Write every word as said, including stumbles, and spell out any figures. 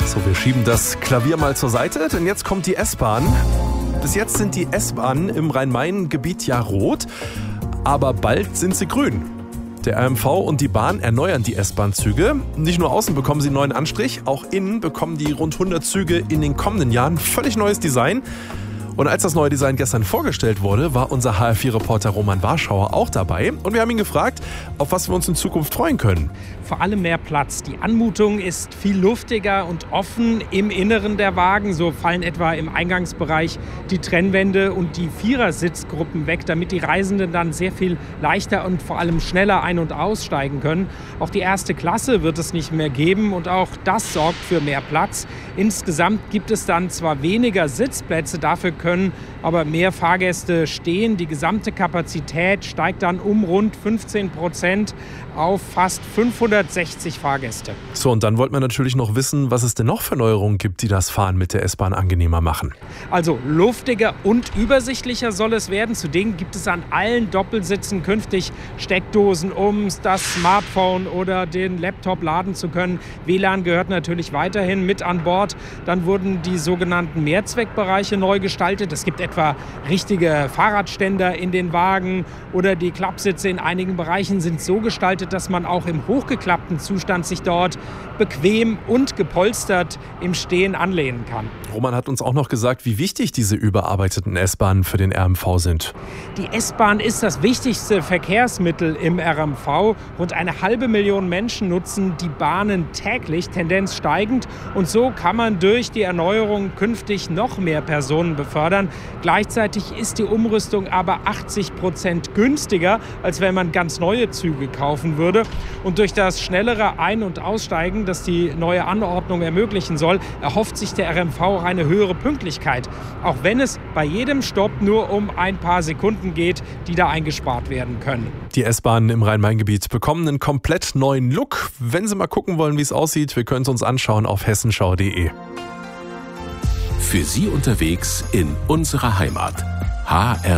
So, wir schieben das Klavier mal zur Seite, denn jetzt kommt die S-Bahn. Bis jetzt sind die S-Bahnen im Rhein-Main-Gebiet ja rot, aber bald sind sie grün. Der R M V und die Bahn erneuern die S-Bahn-Züge. Nicht nur außen bekommen sie einen neuen Anstrich, auch innen bekommen die rund hundert Züge in den kommenden Jahren völlig neues Design. Und als das neue Design gestern vorgestellt wurde, war unser H R vier Reporter Roman Warschauer auch dabei. Und wir haben ihn gefragt, auf was wir uns in Zukunft freuen können. Vor allem mehr Platz. Die Anmutung ist viel luftiger und offen im Inneren der Wagen. So fallen etwa im Eingangsbereich die Trennwände und die Vierersitzgruppen weg, damit die Reisenden dann sehr viel leichter und vor allem schneller ein- und aussteigen können. Auch die erste Klasse wird es nicht mehr geben und auch das sorgt für mehr Platz. Insgesamt gibt es dann zwar weniger Sitzplätze, dafür können aber mehr Fahrgäste stehen. Die gesamte Kapazität steigt dann um rund fünfzehn Prozent auf fast fünfhundertsechzig Fahrgäste. So, und dann wollten wir natürlich noch wissen, was es denn noch für Neuerungen gibt, die das Fahren mit der S-Bahn angenehmer machen. Also luftiger und übersichtlicher soll es werden. Zudem gibt es an allen Doppelsitzen künftig Steckdosen, um das Smartphone oder den Laptop laden zu können. W L A N gehört natürlich weiterhin mit an Bord. Dann wurden die sogenannten Mehrzweckbereiche neu gestaltet. Es gibt etwa richtige Fahrradständer in den Wagen oder die Klappsitze in einigen Bereichen sind so gestaltet, dass man auch im hochgeklappten Zustand sich dort bequem und gepolstert im Stehen anlehnen kann. Roman hat uns auch noch gesagt, wie wichtig diese überarbeiteten S-Bahnen für den R M V sind. Die S-Bahn ist das wichtigste Verkehrsmittel im R M V. Rund eine halbe Million Menschen nutzen die Bahnen täglich, Tendenz steigend. Und so kann man durch die Erneuerung künftig noch mehr Personen befördern. Gleichzeitig ist die Umrüstung aber achtzig Prozent günstiger, als wenn man ganz neue Züge kaufen würde. Und durch das schnellere Ein- und Aussteigen, das die neue Anordnung ermöglichen soll, erhofft sich der R M V eine höhere Pünktlichkeit. Auch wenn es bei jedem Stopp nur um ein paar Sekunden geht, die da eingespart werden können. Die S-Bahnen im Rhein-Main-Gebiet bekommen einen komplett neuen Look. Wenn Sie mal gucken wollen, wie es aussieht, wir können es uns anschauen auf hessenschau punkt de. Für Sie unterwegs in unserer Heimat. H R